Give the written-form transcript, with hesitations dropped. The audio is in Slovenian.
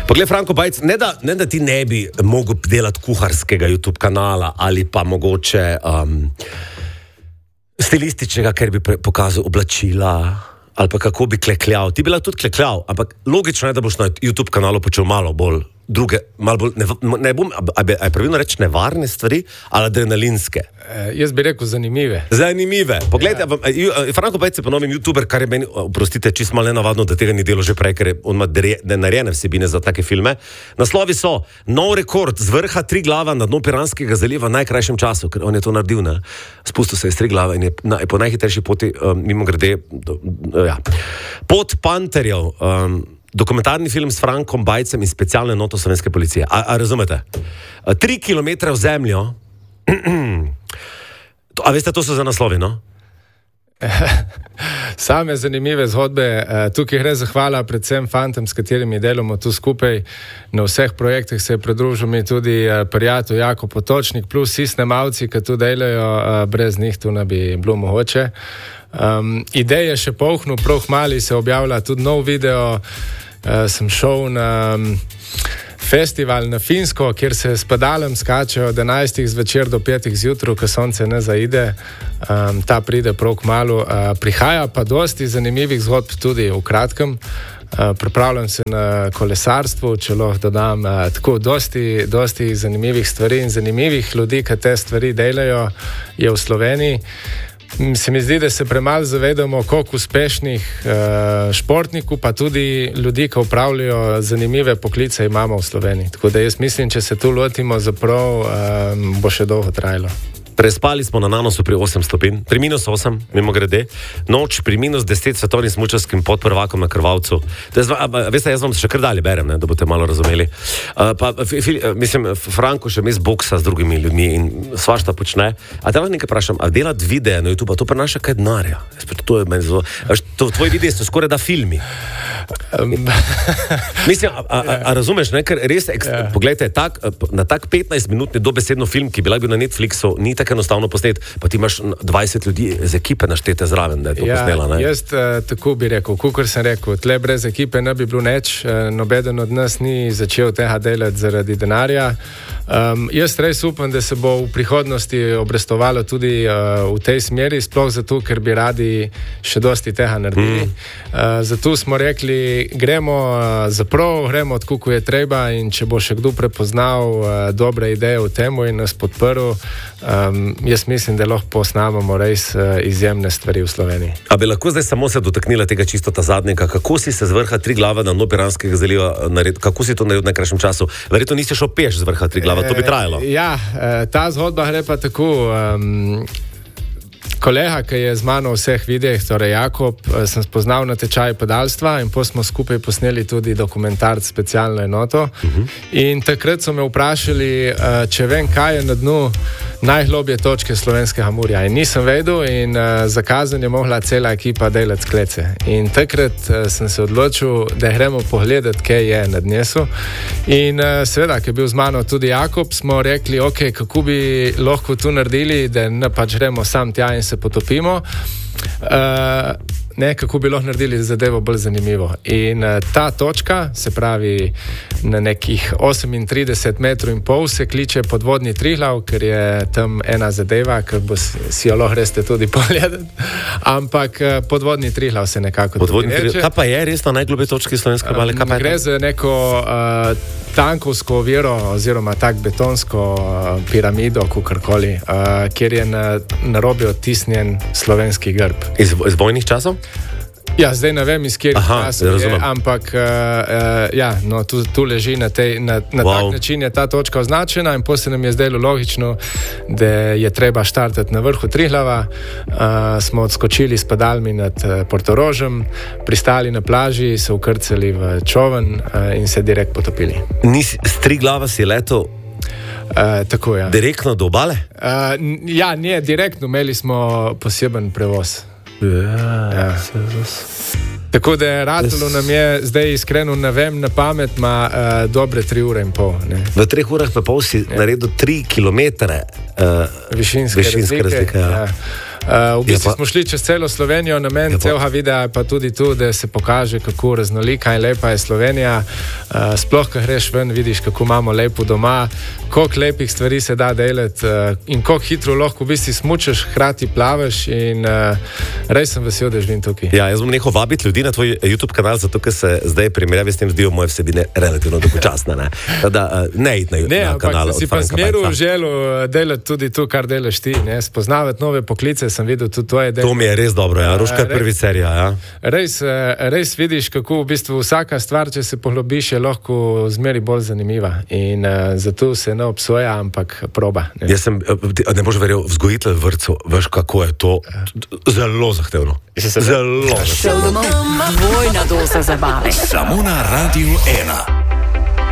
Poglej, Franko Bajc, ne da ti ne bi mogel delati kuharskega YouTube kanala ali pa mogoče stilističnega, ker bi pokazal oblačila ali pa kako bi klekljal. Ti bi lahko tudi klekljal, ampak logično je, da boš na YouTube kanalu počel malo bolj druge, malo bolj, ne bom, a je pravilno reči nevarne stvari, ali adrenalinske? Jaz bi rekel zanimive. Zanimive. Poglejte, Franko Bajc je ponovim YouTuber, kar je meni, oprostite, čisto malo nenavadno, da tega ni delo že prej, ker on ima narejene vsebine za take filme. Naslovi so nov rekord z vrha Triglava na dno Piranskega zaliva v najkrajšem času, ker on je to naredil, ne? Spustil se iz Triglava in je po najhitrejši poti, mimogrede, Pot panterjev, dokumentarni film s Frankom Bajcem in specialno enoto slovenske policije. A razumete? 3 kilometre v zemljo. A veste, to so za naslovi, no? Same zanimive zgodbe. Tukaj gre zahvala predvsem fantom, s katerimi delamo tu skupaj. Na vseh projektih se je pridružil mi tudi prijatelj Jako Potočnik, plus vsi snemalci, ki tu delajo, brez njih tu ne bi bilo mogoče. Ideje še polhnu, prav mali se objavlja tudi nov video. Sem šel na festival na Finsko, kjer se s padalem skačejo od 11 zvečer do 5 zjutraj, ko sonce ne zaide. Ta pride prav kmalu. Prihaja pa dosti zanimivih zgodb tudi v kratkem. Pripravljam se na kolesarstvu, če lahko dodam tako dosti zanimivih stvari in zanimivih ljudi, ki te stvari delajo, je v Sloveniji. Se mi zdi, da se premalo zavedamo, koliko uspešnih športnikov, pa tudi ljudi, ki upravljajo zanimive poklice, imamo v Sloveniji. Tako da jaz mislim, če se tu lotimo zaprav, bo še dolgo trajalo. Prespali smo na Nanosu pri 8 stopinj, pri -8, mimogrede, noč pri -10 svetovnim smučarskim podprvakom na Krvavcu. Veste, jaz vam še kar dalje berem, ne, da boste malo razumeli. Mislim, Franko še mes boksa z drugimi ljudmi in svašta počne. A te lahko nekaj vprašam, a delati videe na YouTube, to prenaša kaj denarja? To je meni zelo... Tvoji videi so skoraj da filmi. Mislim, a razumeš, ne, ker res, poglejte, na tak 15-minutni dobesedno film, ki bi lahko bil na Netflixu, ni tako enostavno posnet, pa ti imaš 20 ljudi z ekipe naštete zraven, da je to posnela, ne? Jaz tako bi rekel, kakor sem rekel, tle brez ekipe ne bi bilo nič, nobeden od nas ni začel tega delati zaradi denarja. Jaz res upam, da se bo v prihodnosti obrestovalo tudi v tej smeri, sploh zato, ker bi radi še dosti tega naredili. Zato smo rekli, gremo zaprav, gremo tako, ko je treba, in če bo še kdo prepoznal dobre ideje v temu in nas podprl, jaz mislim, da lahko posnamemo res izjemne stvari v Sloveniji. A bi lahko zdaj samo se dotaknila tega čisto ta zadnjega, kako si se z vrha Triglava na dno Piranskega zaliva naredil, kako si to naredil v najkrajšem času? Verjetno nisi šel peš z vrha Triglava, to bi trajalo. Ja, ta zgodba gre pa tako. Kolega, ki je z mano v vseh videih, torej Jakob, sem spoznal na tečaju padalstva in potem smo skupaj posneli tudi dokumentarc Specialno enoto. In takrat so me vprašali, če vem, kaj je na dnu najglobje točke slovenskega morja. In nisem vedel in za kazen je mogla cela ekipa delati sklece. In takrat sem se odločil, da gremo pogledati, kaj je na dnesu. In seveda, ki je bil z mano tudi Jakob, smo rekli, ok, kako bi lahko tu naredili, da ne pač gremo sam tja in se potopimo. Kako bi lahko naredili zadevo bolj zanimivo. In ta točka, se pravi na nekih 38,5 metrov se kliče Podvodni Triglav, ker je tam ena zadeva, ki si jo lahko reste tudi pogledati. Ampak Podvodni Triglav se nekako tudi reče. Kaj pa je res na najglobje točki slovenske obale? Gre za neko tankovsko oviro oziroma tak betonsko piramido, kakorkoli, kjer je na robi odtisnjen slovenski grb. Iz vojnih časov? Ja, zdaj ne vem, iz kjer časov je, ampak tu leži na tak način je ta točka označena in potem se nam je zdelo logično, da je treba štartati na vrhu Triglava. Smo odskočili s padalmi nad Portorožem, pristali na plaži, se ukrcali v čoven in se direkt potopili. Z Triglava si letel tako, ja. Direktno do obale? Ja, ne, direktno, imeli smo poseben prevoz. Ja. Tako da je ratalo nam je, zdaj iskreno ne vem, na pamet ima dobre 3 ure in pol. Ne. V 3 urah pa pol si naredil 3 kilometre višinske razlike. Ja. V bistvu smo šli čez celo Slovenijo, namen celega videa je pa tudi tu, da se pokaže, kako raznolika in lepa je Slovenija. Sploh, ko greš ven, vidiš, kako imamo lepo doma, koliko lepih stvari se da delati in koliko hitro lahko v bistvu smučaš, hkrati plavaš in res sem vesel, da živim tukaj. Ja, jaz bom nehal vabiti ljudi na tvoj YouTube kanal, zato ker se zdaj primerjavi s tem zdijo moje vsebine relativno dolgočasne. Ne iti na kanal. Si pa zmeru želel delati tudi to, kar delaš ti, ne? Spoznavati nove poklice, sem videl tudi tvoje delo. To mi je res dobro, ja. Ruška je prvi serija, ja. Res vidiš, kako v bistvu vsaka stvar, če se poglobiš, je lahko zmeri bolj zanimiva in zato se ne obsoja, ampak proba. Ne? Jaz sem, ne boš verjel, vzgojitelj vrtcev, veš, kako je to zelo zahtevno. Zelo zahtevno. Dvojna doza zabave. Samo na Radiu 1.